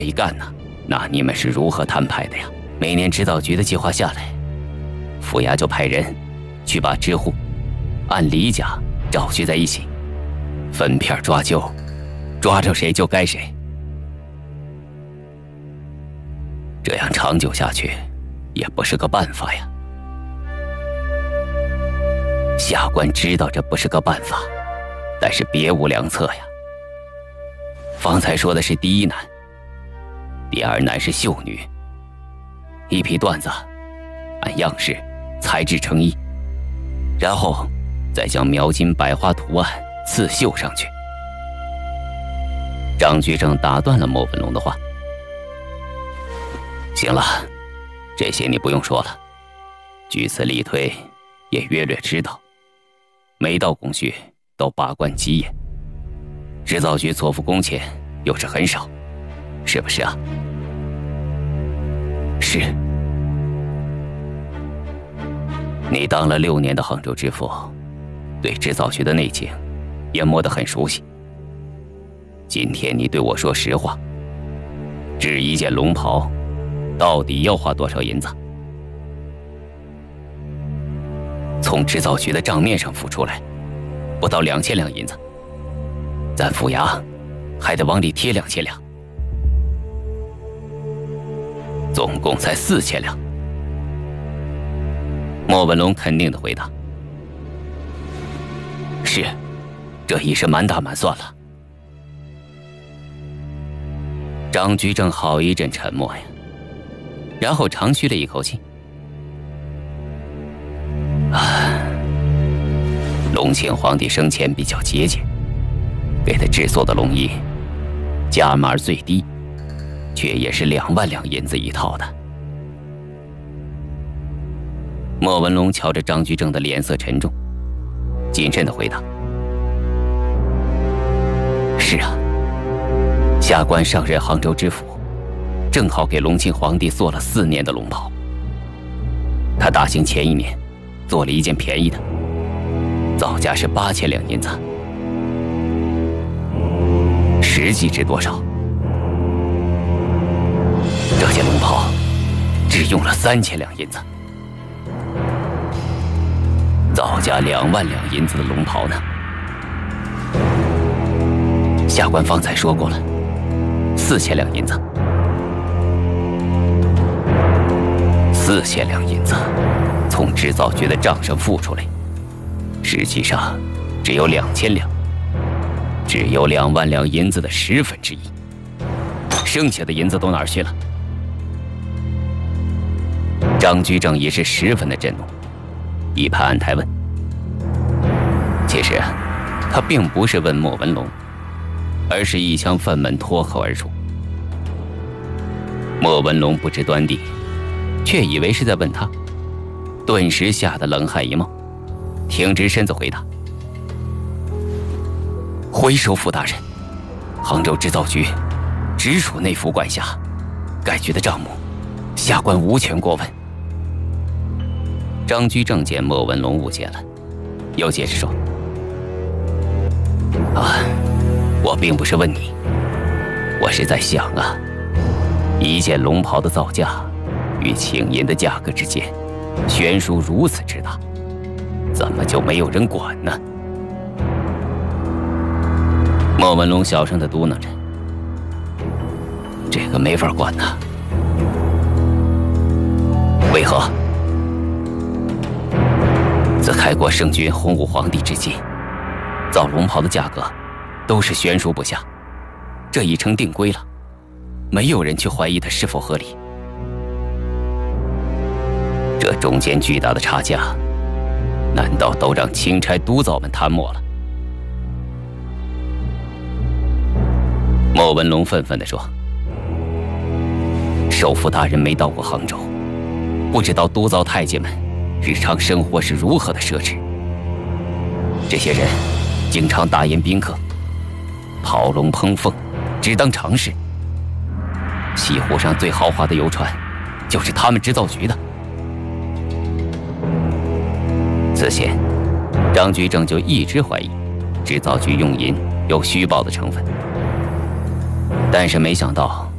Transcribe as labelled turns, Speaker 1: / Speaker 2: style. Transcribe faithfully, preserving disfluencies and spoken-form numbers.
Speaker 1: 一干呢？那你们是如何摊派的呀？每年制造局的计划下来，府衙就派人去把支户按李家找聚在一起，分片抓阄，抓着谁就该谁。这样长久下去，也不是个办法呀。下官知道这不是个办法，但是别无良策呀。方才说的是第一难，第二难是绣女，一批缎子按样式裁制成衣，然后再将描金百花图案刺绣上去。张居正打断了莫文龙的话：“行了，这些你不用说了，据此例推，也约略知道，每道工序都把关极严，制造局错付工钱又是很少，是不是啊？”“是。”“你当了六年的杭州知府，对制造局的内情也摸得很熟悉。今天你对我说实话，制一件龙袍到底要花多少银子？”“从制造局的账面上付出来，不到两千两银子，咱府衙还得往里贴两千两，总共才四千两。”莫文龙肯定地回答：“是，这已是满打满算了。”张居正好一阵沉默呀，然后长吁了一口气：“啊，隆庆皇帝生前比较节俭，给他制作的龙衣，价码最低，却也是两万两银子一套的。”莫文龙瞧着张居正的脸色沉重，谨慎地回答：“是啊，下官上任杭州知府，正好给隆庆皇帝做了四年的龙袍。他大行前一年做了一件便宜的，造价是八千两银子，实际值多少？这件龙袍只用了三千两银子。造价两万两银子的龙袍呢？下官方才说过了，四千两银子。四千两银子从制造局的账上付出来，实际上只有两千两，只有两万两银子的十分之一。剩下的银子都哪儿去了？”张居正也是十分的震怒，一拍案台问：“其实他并不是问莫文龙，而是一腔愤懑脱口而出。”莫文龙不知端地，却以为是在问他，顿时吓得冷汗一冒，挺直身子回答：“回首府大人，杭州制造局直属内府管辖，该局的账目，下官无权过问。”张居正见莫文龙误解了，又解释说：“啊，我并不是问你，我是在想啊，一件龙袍的造价与请银的价格之间悬殊如此之大，怎么就没有人管呢？”莫文龙小声地嘟囔着：“这个没法管呐。”“为何？”“自开国圣君洪武皇帝至今，造龙袍的价格都是悬殊不下，这已成定规了，没有人去怀疑它是否合理。这中间巨大的差价，难道都让钦差督造们贪墨了？”莫文龙愤愤地说：“首辅大人没到过杭州，不知道督造太监们日常生活是如何的奢侈。这些人经常大宴宾客，炮龙烹凤，只当常事。西湖上最豪华的游船，就是他们制造局的。”此前，张居正就一直怀疑制造局用银有虚报的成分，但是没想到